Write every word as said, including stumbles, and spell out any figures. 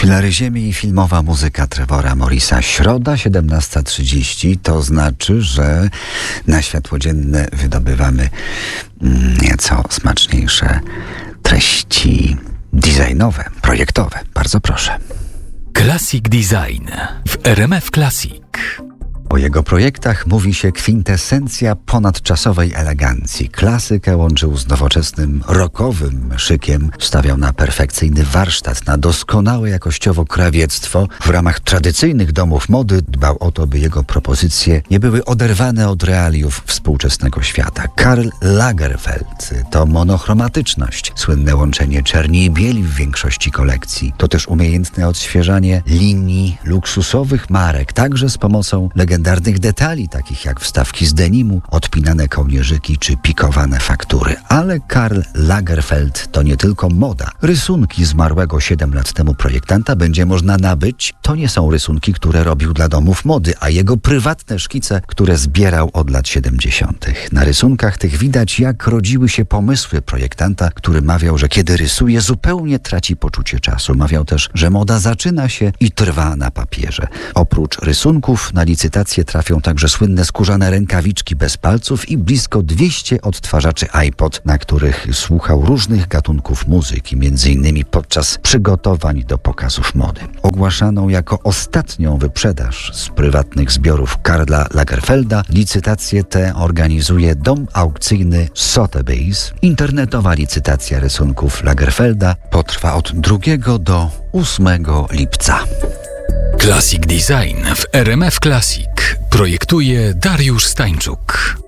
Filary Ziemi i filmowa muzyka Trevora Morrisa. Środa, siedemnasta trzydzieści. To znaczy, że na światło dzienne wydobywamy nieco smaczniejsze treści designowe, projektowe. Bardzo proszę. Classic Design w R M F Classic. O jego projektach mówi się kwintesencja ponadczasowej elegancji. Klasykę łączył z nowoczesnym rockowym szykiem. Stawiał na perfekcyjny warsztat, na doskonałe jakościowo krawiectwo. W ramach tradycyjnych domów mody dbał o to, by jego propozycje nie były oderwane od realiów współczesnego świata. Karl Lagerfeld to monochromatyczność, słynne łączenie czerni i bieli w większości kolekcji. To też umiejętne odświeżanie linii luksusowych marek, także z pomocą legendarnych detali, takich jak wstawki z denimu, odpinane kołnierzyki czy pikowane faktury. Ale Karl Lagerfeld to nie tylko moda. Rysunki zmarłego siedem lat temu projektanta będzie można nabyć. To nie są rysunki, które robił dla domów mody, a jego prywatne szkice, które zbierał od lat siedemdziesiątych. Na rysunkach tych widać, jak rodziły się pomysły projektanta, który mawiał, że kiedy rysuje, zupełnie traci poczucie czasu. Mawiał też, że moda zaczyna się i trwa na papierze. Oprócz rysunków na licytację trafią także słynne skórzane rękawiczki bez palców i blisko dwieście odtwarzaczy iPod, na których słuchał różnych gatunków muzyki, między innymi podczas przygotowań do pokazów mody. Ogłaszaną jako ostatnią wyprzedaż z prywatnych zbiorów Karla Lagerfelda, licytację tę organizuje dom aukcyjny Sotheby's. Internetowa licytacja rysunków Lagerfelda potrwa od drugiego do ósmego lipca. Classic Design w R M F Classic projektuje Dariusz Stańczuk.